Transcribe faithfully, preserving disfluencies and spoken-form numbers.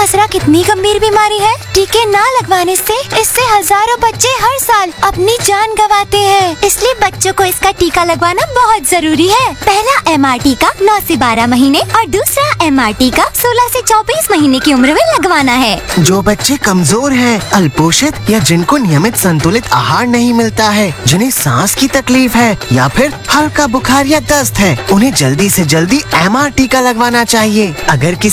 खसरा कितनी गंभीर बीमारी है। टीके ना लगवाने से इससे हजारों बच्चे हर साल अपनी जान गंवाते हैं। इसलिए बच्चों को इसका टीका लगवाना बहुत जरूरी है। पहला एम आर टीका नौ से बारह महीने और दूसरा एम आर टीका सोलह से चौबीस महीने की उम्र में लगवाना है। जो बच्चे कमजोर हैं, अल्पोषित या जिनको नियमित संतुलित आहार नहीं मिलता है, जिन्हें सांस की तकलीफ है या फिर हल्का बुखार या दस्त है, उन्हें जल्दी से जल्दी एम आर टीका लगवाना चाहिए। अगर किसी